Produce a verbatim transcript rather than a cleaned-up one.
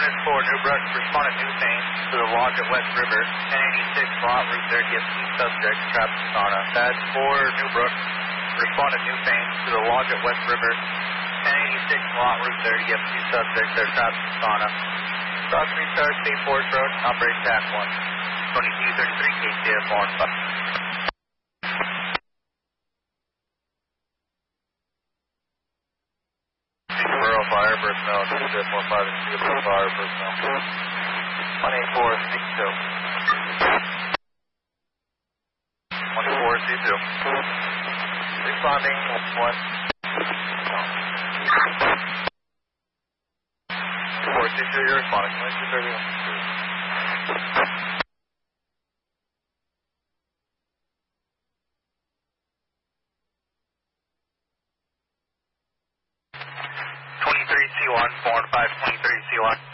Unit four, New Brush, respond at New Thames to the lodge at West River, ten eighty-six, lot Route thirty, F C subject, trapped in sauna. Badge four, New Brook, respond at New Thames to the lodge at West River, ten eighty-six, lot Route thirty, F C subject, they're trapped in sauna. Cross three stars, State Forest Road, operate T A C one, twenty-two thirty-three, K C F one. Fire personnel, two zero four five and two zero fire personnel. one eight four six two. one eight four six two. Responding, one. four six two, you're responding. two thirty-one. twenty-three C one, four and five, twenty-three C one.